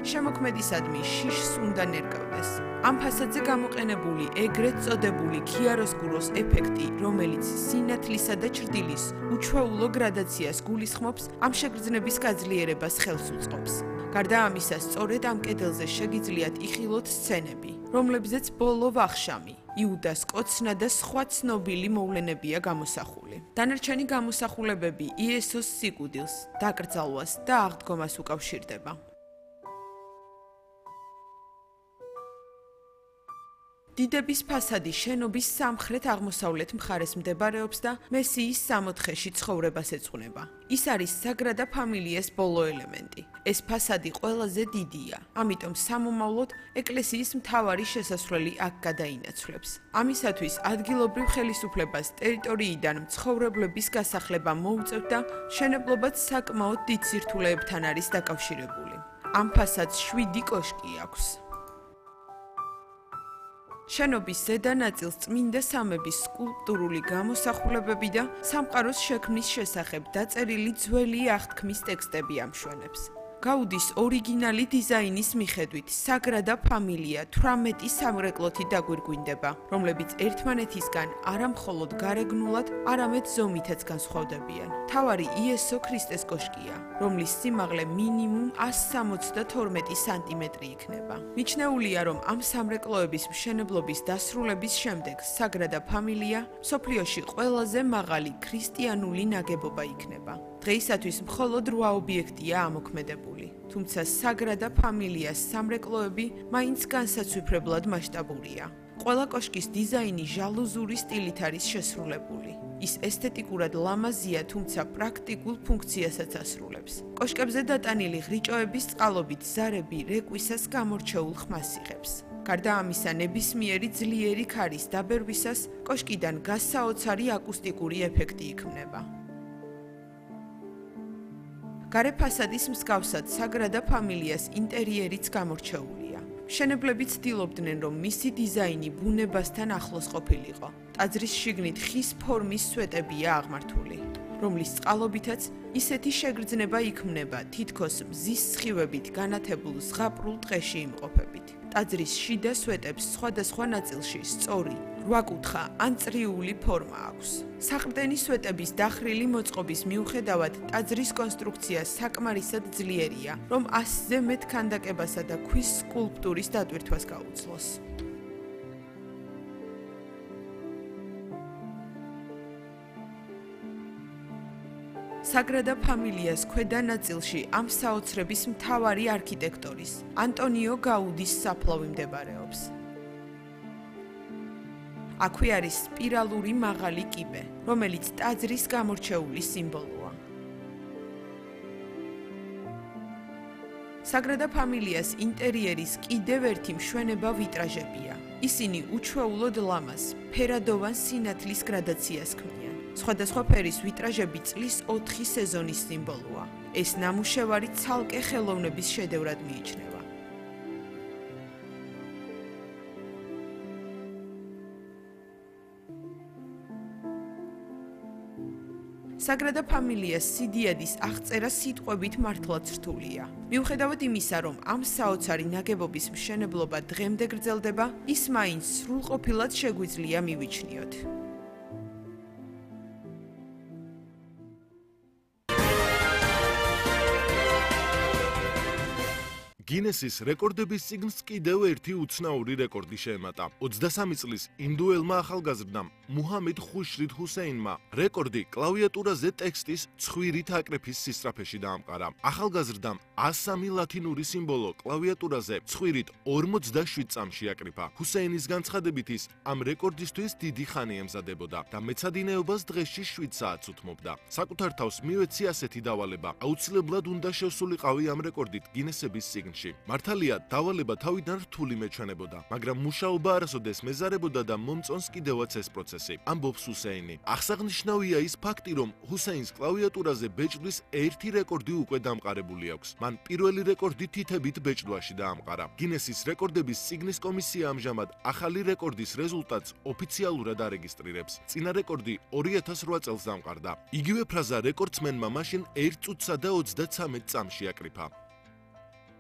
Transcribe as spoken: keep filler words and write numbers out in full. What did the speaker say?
შემოქმედისადმი შიშს უნდა ნერგავდეს. ამ ფასადზე გამოყენებული ეგრეთ წოდებული ქიაროსკუროს ეფექტი, რომელიც სინათლისა და ჩრდილის უჩვეულო გრადაციას გულისხმობს, ამ შეგრძნების გაძლიერებას ხელს უწყობს. გარდა ამისა, სწორედ ამ კედელზე შეგიძლიათ იხილოთ სცენები, რომლებზეც ბოლო ვახშამი, იუდას კოცნა და სხვა ცნობილი მოვლენებია გამოსახული. დანარჩენი გამოსახულებები იესოს სიკვდილს, დაკრძალვას და აღდგომას უკავშირდება. დიდების ფასადი შენობის სამხრეთ-აღმოსავლეთ მხარეს მდებარეობს და მესიის სამოთხეში ცხოვრებას ეძღვნება. ის არის საგრადა ფამილიას ბოლო ელემენტი. ეს ფასადი ყველაზე დიდია, ამიტომ სამომავლოდ ეკლესიის მთავარი შესასვლელი აქ გადაინაცვლებს. ამისათვის ადგილობრივ ხელისუფლებას ტერიტორიიდან მცხოვრებლების გასახლება მოუწევთ და მშენებლობაც საკმაოდ დიდ სირთულეებთან არის დაკავშირებული. ამ ფასადს შვიდი კოშკი აქვს. შენობის ზედა ნაწილს წმინდა სამების სკულპტურული გამოსახულებები და სამყაროს შექმნის შესახებ დაწერილი ძველი აღთქმის ტექსტები ამშვენებს. გაუდის ორიგინალი დიზაინის მიხედვით საგრადა ფამილია თვრამეტი სამრეკლოთი დაგვირგვინდება, რომლებიც ერთმანეთისგან არა მხოლოდ გარეგნულად, არამედ ზომითაც განსხვავდებიან. მთავარი იესო ქრისტეს კოშკია, რომლის სიმაღლე მინიმუმ ასი სამოცდათორმეტი სანტიმეტრი იქნება. მიჩნეულია, რომ ამ სამრეკლოების მშენებლობის დასრულების შემდეგ საგრადა ფამილია მსოფლიოში ყველაზე მაღალი ქრისტიანული ნაგებობა იქნება. დღეისათვის მხოლოდ რვა ობიექტია ამოქმედებული, თუმცა საგრადა ფამილიას სამრეკლოები მაინც განსაცვიფრებლად მასშტაბურია. ყველა კოშკის დიზაინი ჟალუზური სტილით არის შესრულებული. ის ესთეტიკურად ლამაზია, თუმცა პრაქტიკულ ფუნქციასაც ასრულებს. კოშკებზე დატანილი ղრიჭოების წყალობით ზარები რეკვისას გამორჩეულ ხმას იღებს. გარდა ამისა, ნებისმიერი ძლიერი ქარის დაბერვისას კოშკიდან გასაოცარი აკუსტიკური ეფექტი იქმნება. გარე ფასადის მსგავსად საგრადა ფამილიას ინტერიერიც გამორჩეულია. მშენებლები ცდილობდნენ, რომ მისი დიზაინი ბუნებასთან ახლოს ყოფილიყო. ტაძრის შიგნით ხის ფორმის სვეტებია აღმართული, რომლის წყალობითაც ისეთი შეგრძნება იქმნება, თითქოს მზის სხივებით განათებულ ზღაპრულ ტყეში იმყოფებით. ტაძრის შიდა სვეტებს სხვადასხვა ნაწილში სწორი, რვაკუთხა ან წრიული ფორმა აქვს. საყრდენი სვეტების დახრილი მოწყობის მიუხედავად, ტაძრის კონსტრუქცია საკმარისად ძლიერია, რომ ასზე მეტ ქანდაკებასა და ქვის სკულპტურის დატვირთვას გაუძლოს. საგრადა ფამილიას ქვედა ნაწილში ამ საოცრების მთავარი არქიტექტორის, ანტონიო გაუდის საფლავი მდებარეობს. აქვე არის სპირალური მაღალი კიბე, რომელიც ტაძრის გამორჩეული სიმბოლოა. საგრადა ფამილიას ინტერიერის კიდევ ერთი მშვენება ვიტრაჟებია. ისინი უჩვეულოდ ლამაზ, ფერადოვან სინათლის გრადაციას ქმნიან. სხვადასხვა ფერის ვიტრაჟები წლის ოთხი სეზონის სიმბოლოა. ეს ნამუშევარი ცალკე ხელოვნების შედევრად მიიჩნევა. საგრადა ფამილიას სიდიადის აღწერა სიტყვებით მართლაც რთულია. მიუხედავად იმისა, რომ ამ საოცარი ნაგებობის მშენებლობა დღემდე გრძელდება, ის მაინც სრულყოფილად შეგვიძლია მივიჩნიოთ. გინესის რეკორდების წიგნს კიდევ ერთი უცნაური რეკორდი შეემატა. ოცდასამი წლის ინდუელმა ახალგაზრდამ მუჰამედ ხუშრიდ ჰუსეინმა რეკორდი კლავიატურაზე ტექსტის ცხვირით აკრეფის სისწრაფეში დაამყარა. ახალგაზრდამ ას სამი ლათინური სიმბოლო კლავიატურაზე ცხვირით ორმოცდაშვიდ წამში აკრიფა. ჰუსეინის განცხადებით ის ამ რეკორდისთვის დიდი ხანი ემზადებოდა და მეცადინეობას დღეში შვიდ საათს უთმობდა. საკუთარ თავს მივეცი ასეთი დავალება, აუცილებლად უნდა შევსულიყავი ამ რეკორდით გინესების წიგნში. მართალია, დავალება თავიდან რთული მეჩვენებოდა, მაგრამ მუშაობა არასოდეს მეზარებოდა და მომწონს კიდევაც ეს პროცესი. ამბობს ჰუსეინი. აღსანიშნავია ის ფაქტი, რომ ჰუსეინს კლავიატურაზე ბეჭდვის ერთი რეკორდი უკვე დამყარებული აქვს. მან პირველი რეკორდი თითებით ბეჭდვაში დაამყარა. გინესის რეკორდების წიგნის კომისია ამჟამად ახალი რეკორდის რეზულტატს ოფიციალურად არეგისტრირებს. წინა რეკორდი ორი ათას რვა წელს დამყარდა. იგივე ფრაზა რეკორდსმენმა მაშინ ერთ წუთსა და ოცდაცამეტ წამში აკრიფა.